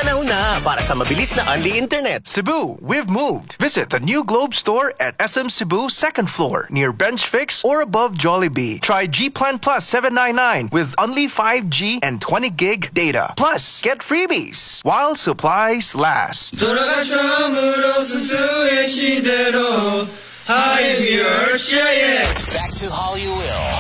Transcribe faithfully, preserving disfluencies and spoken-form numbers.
Panahon na para sa mabilis na unli internet. Cebu, we've moved. Visit the new Globe store at S M Cebu second floor near Bench Fix or above Jollibee. Try G Plan Plus seven ninety-nine with only five G and twenty gig data. Plus, get freebies while supplies last. 돌아가 처음으로 순수의 시대로 How you hear, share it. Back to Hollywood.